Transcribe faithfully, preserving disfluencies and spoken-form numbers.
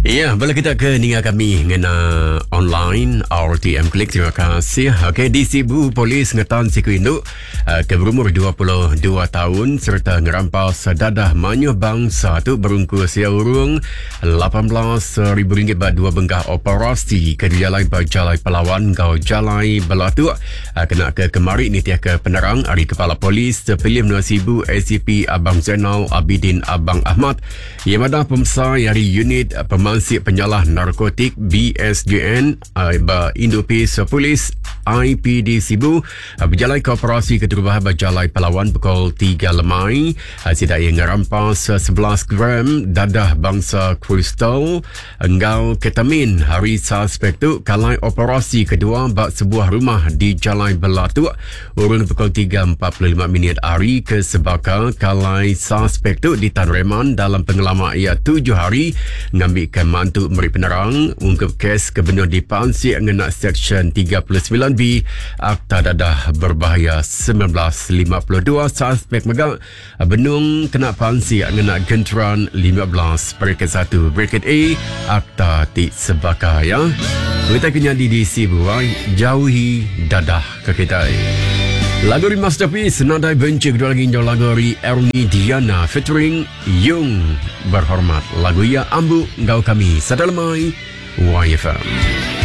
Ya, bila kita ke ninga kami ngena online R T M Klik, terima kasih. Okey, di Sibu polis ngetan siku induk uh, ke berumur dua puluh dua tahun serta ngerampas dadah manyo bangsa tu berungkus ya urung lapan belas ribu ringgit bak dua bengkah operasi ke jalan Jalai Pelawan kau Jalai Belatu. Uh, kena ke kemari ni tiah ke penerang hari Kepala Polis terpilih Menua Sibu A C P Abang Zainal Abidin Abang Ahmad. Ia madah pemsai dari unit uh, Pemansip Penyalah Narkotik B S J N uh, Indopis Polis I P D Sibu uh, berjalan ke operasi keterubahan berjalai Pelawan pukul tiga lemai. uh, Sidak yang merampas uh, sebelas gram dadah bangsa kristal engau ketamin. Hari suspek tu kalai operasi kedua bak sebuah rumah di Jalan Belatu urun pukul tiga empat puluh lima minit hari ke sebaka kalai suspek tu ditahan reman dalam pengalaman ia tujuh hari ngambilkan mantu meri penerang ungkap kes kebenar di Pansik ngena Seksyen tiga puluh sembilan B Akta Dadah Berbahaya seribu sembilan ratus lima puluh dua. Suspek megang benung kena Pansik ngena Genteran lima belas Bracket satu Bracket A Akta Ti Sebaka ya. Kita kena di D C buai jauhi dadah ke kita. Lagu di Masterpiece Nadai Benci kedua lagi jauh lagu dari Ernie Diana featuring Yung Berhormat. Lagu ia Ambu Ngau Kami Sadalamai Y F M.